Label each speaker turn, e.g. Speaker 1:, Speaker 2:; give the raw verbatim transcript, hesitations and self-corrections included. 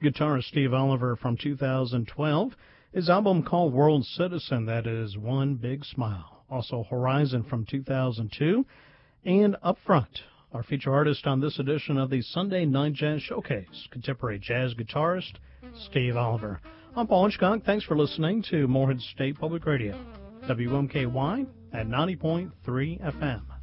Speaker 1: guitarist Steve Oliver from two thousand twelve. His album called World Citizen, that is One Big Smile. Also Horizon from two thousand two. And Up Front, our feature artist on this edition of the Sunday Night Jazz Showcase, contemporary jazz guitarist Steve Oliver. I'm Paul Hitchcock. Thanks for listening to Morehead State Public Radio, W M K Y at ninety point three F M.